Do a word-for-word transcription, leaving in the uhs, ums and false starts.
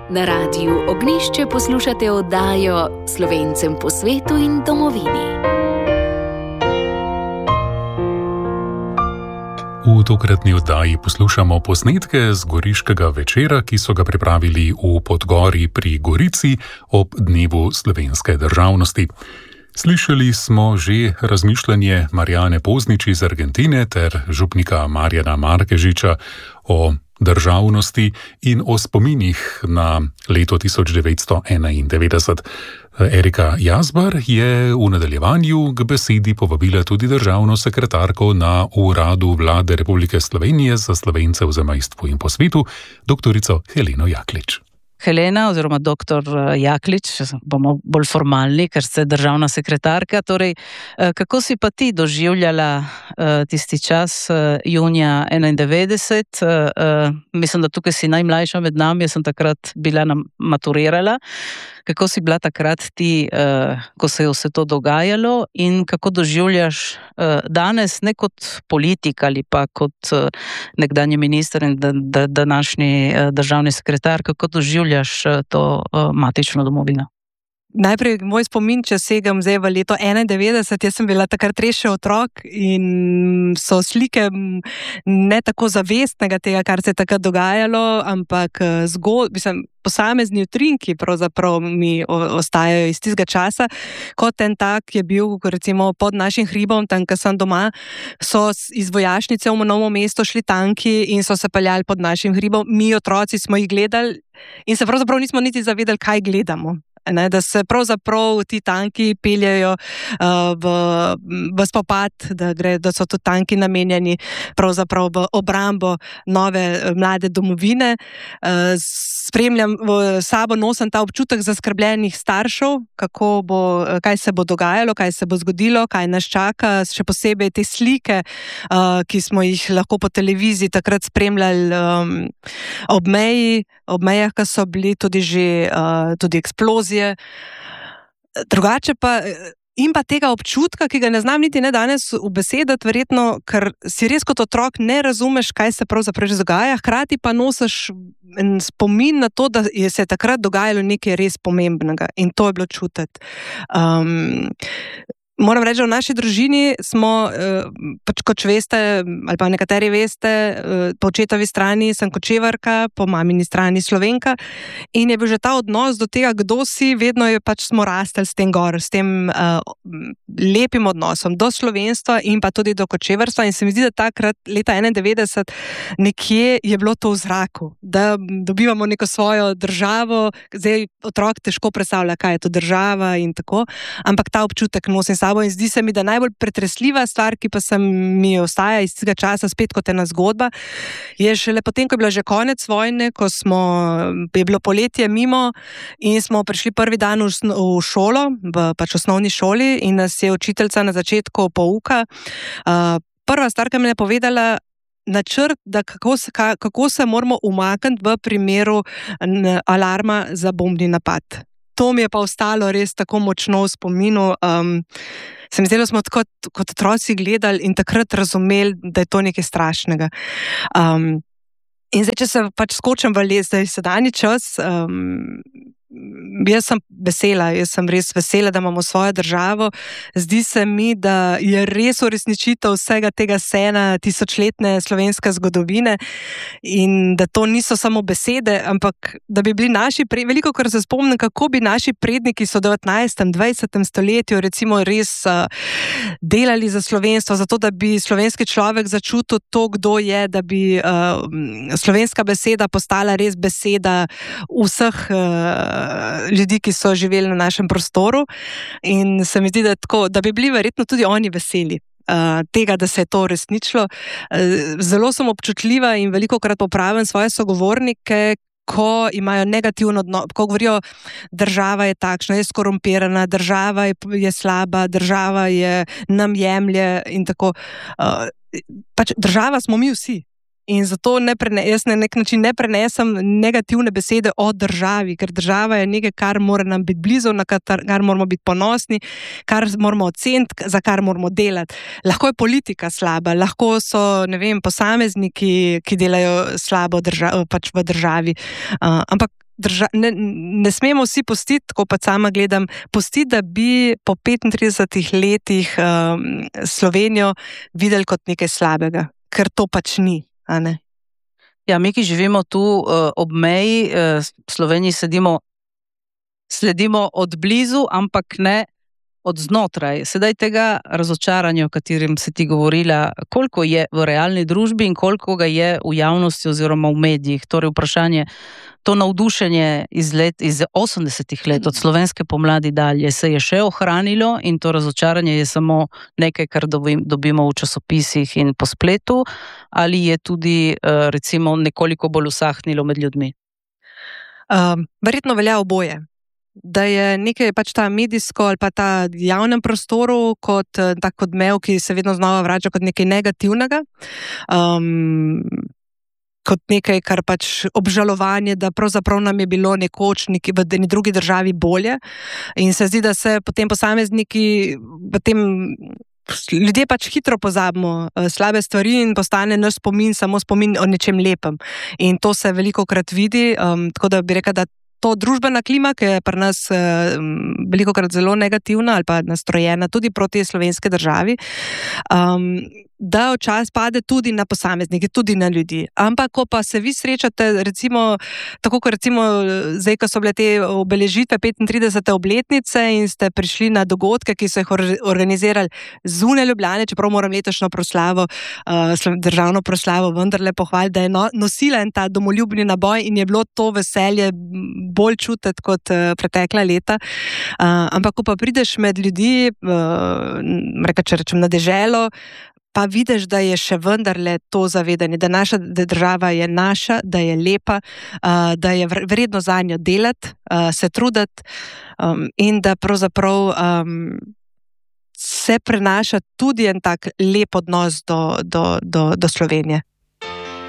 Na radiju Ognjišče poslušate oddajo Slovencem po svetu in domovini. V tokratni oddaji poslušamo posnetke z goriškega večera, ki so ga pripravili v Podgori pri Gorici ob dnevu slovenske državnosti. Slišali smo že razmišljanje Marijane Poznič iz Argentine ter župnika Marjana Markežiča o državnosti in o spominih na leto tisoč devetsto enaindevetdeset. Erika Jazbar je v nadaljevanju k besedi povabila tudi državno sekretarko na Uradu Vlade Republike Slovenije za Slovence v zamejstvu in po svetu, doktorico Heleno Jaklič. Helena oziroma doktor Jaklič, bomo bolj formalni, ker ste državna sekretarka. Torej, kako si pa ti doživljala tisti čas junija enaindevetdeset? Mislim, da tukaj si najmlajša med nami, jaz sem takrat bila maturirala. Kako si bila takrat ti, ko se je vse to dogajalo, in kako doživljaš danes, ne kot politik ali pa kot nekdanji minister in današnji državni sekretar, kako doživljaš to matično domovino? Najprej moj spomin, če segam zdaj v leto enaindevetdeset, jaz sem bila takrat res še otrok in so slike ne tako zavestnega tega, kar se je takrat dogajalo, ampak zgolj, mislim, posamezni utrinki pravzaprav mi ostajajo iz tistega časa. Kot en tak je bil, recimo pod našim hribom, tam, ko sem doma, so iz vojašnice v Novo mesto šli tanki in so se peljali pod našim hribom. Mi otroci smo jih gledali in se pravzaprav nismo niti zavedali, kaj gledamo. Ne, da se pravzaprav ti tanki peljejo uh, v, v spopad, da, gre, da so tudi tanki namenjeni pravzaprav v obrambo nove mlade domovine. Uh, spremljam, v sabo nosim ta občutek zaskrbljenih staršev, kako bo, kaj se bo dogajalo, kaj se bo zgodilo, kaj nas čaka, še posebej te slike, uh, ki smo jih lahko po televiziji takrat spremljali um, ob meji, ob mejah, ki so bili tudi že uh, tudi eksplozije. Drugače pa in pa tega občutka, ki ga ne znam niti ne danes ubesedati, verjetno, ker si res kot otrok ne razumeš, kaj se pravzaprav že dogaja, hkrati pa nosiš en spomin na to, da je se takrat dogajalo nekaj res pomembnega in to je bilo čutiti. Um, Moram reči, da v naši družini smo, pač kot veste, ali pa nekateri veste, po očetovi strani sem kočevarka, po mamini strani Slovenka in je bil že ta odnos do tega, kdo si, vedno je pač smo rastli s tem gor, s tem uh, lepim odnosom do slovenstva in pa tudi do kočevarstva in se mi zdi, da takrat, leta enaindevetdeset, nekje je bilo to v zraku, da dobivamo neko svojo državo, zdaj otrok težko predstavlja, kaj je to država in tako, ampak ta občutek nosim in zdi se mi, da najbolj pretresljiva stvar, ki pa se mi ostaja iz tega časa spet kot ena zgodba, je šele potem, ko je bila že konec vojne, ko smo, je bilo poletje mimo in smo prišli prvi dan v, v šolo, v pač osnovni šoli in nas je učiteljica na začetku pouka. Uh, prva stvar, ki mi je povedala, načrt, da kako se, kako se moramo umakniti v primeru alarma za bombni napad. To mi je pa ostalo res tako močno v spominu. Um, se mi zdelo, smo kot, kot otroci gledali in takrat razumeli, da je to nekaj strašnega. Um, in zdaj, če se pač skočim v les, zdaj sedanji čas, um, jaz sem vesela, jaz sem res vesela, da imamo svojo državo. Zdi se mi, da je res uresničitev vsega tega sena tisočletne slovenske zgodovine in da to niso samo besede, ampak da bi bili naši, pre... veliko kar se spomnim, kako bi naši predniki so v devetnajstem, dvajsetem stoletju recimo res uh, delali za slovenstvo, zato da bi slovenski človek začutil to, kdo je, da bi uh, slovenska beseda postala res beseda vseh uh, ljudi, ki so živeli na našem prostoru in se mi zdi, da, tako, da bi bili verjetno tudi oni veseli uh, tega, da se je to uresničilo. Uh, zelo sem občutljiva in veliko krat popravim svoje sogovornike, ko imajo negativno odnos, ko govorijo, država je takšna, je skorumpirana, država je, je slaba, država je nam jemlje in tako. Uh, pač država smo mi vsi. In zato ne prene, jaz na nek način ne prenesem negativne besede o državi, ker država je nekaj, kar mora nam biti blizu, na kar, kar moramo biti ponosni, kar moramo oceniti, za kar moramo delati. Lahko je politika slaba, lahko so, ne vem, posamezniki, ki delajo slabo drža, pač v državi, uh, ampak drža, ne, ne smemo vsi pustiti, tako pa sama gledam, pustiti, da bi po petintridesetih letih um, Slovenijo videli kot nekaj slabega, ker to pač ni, a ne? Ja, mi, ki živimo tu uh, ob meji, uh, v Sloveniji sedimo, sledimo od blizu, ampak ne od znotraj. Sedaj tega razočaranja, o katerem si ti govorila, koliko je v realni družbi in koliko ga je v javnosti oziroma v medijih. Torej vprašanje, to navdušenje iz let, iz osemdesetih let, od slovenske pomladi dalje, se je še ohranilo in to razočaranje je samo nekaj, kar dobimo v časopisih in po spletu, ali je tudi recimo nekoliko bolj usahnilo med ljudmi? Um, verjetno velja oboje. Da je nekaj pač ta medijsko ali pa ta javnem prostoru kot tak odmev, ki se vedno znova vrača kot nekaj negativnega, um, kot nekaj, kar pač obžalovanje, da pravzaprav nam je bilo nekoč neki v eni drugi državi bolje in se zdi, da se potem posamezniki potem ljudje pač hitro pozabimo slabe stvari in postane naš spomin samo spomin o nečem lepem in to se velikokrat vidi, um, tako da bi rekla, da to družbena klima, ki je pri nas eh, velikokrat zelo negativna ali pa nastrojena tudi proti slovenski državi, um, da včasih pade tudi na posameznike, tudi na ljudi. Ampak, ko pa se vi srečate, recimo, tako kot recimo zdaj, ko so bile te obeležitve petintridesete obletnice in ste prišli na dogodke, ki so jih organizirali zunaj Ljubljane, čeprav moram letošnjo proslavo, uh, državno proslavo vendarle pohvaliti, da je no, nosila en ta domoljubni naboj in je bilo to veselje bolj čutiti kot uh, pretekla leta. Uh, ampak, ko pa prideš med ljudi, uh, reka, če rečem na deželo, pa vidiš, da je še vendarle to zavedanje, da naša država je naša, da je lepa, uh, da je vredno za njo delati, uh, se truditi um, in da pravzaprav um, se prenaša tudi en tak lep odnos do, do, do, do Slovenije.